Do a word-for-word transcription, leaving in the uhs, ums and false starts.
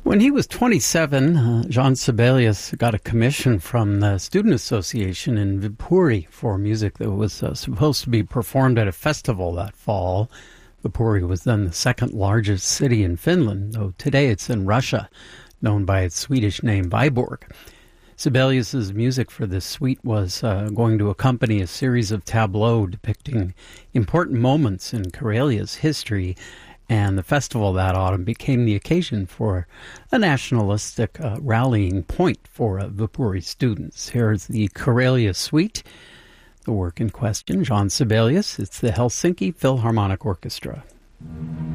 When he was twenty-seven, uh, Jean Sibelius got a commission from the Student Association in Viipuri for music that was uh, supposed to be performed at a festival that fall. Viipuri was then the second largest city in Finland, though today it's in Russia, known by its Swedish name Viborg. Sibelius's music for this suite was uh, going to accompany a series of tableaux depicting important moments in Karelia's history, and the festival that autumn became the occasion for a nationalistic uh, rallying point for uh, Viipuri students. Here's the Karelia Suite, the work in question, Jean Sibelius. It's the Helsinki Philharmonic Orchestra.